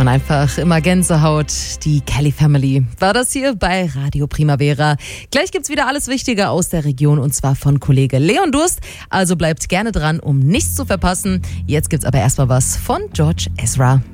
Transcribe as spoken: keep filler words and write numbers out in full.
man einfach immer Gänsehaut. Die Kelly Family war das hier bei Radio Primavera. Gleich gibt's wieder alles Wichtige aus der Region und zwar von Kollege Leon Durst. Also bleibt gerne dran, um nichts zu verpassen. Jetzt gibt's aber erstmal was von George Ezra.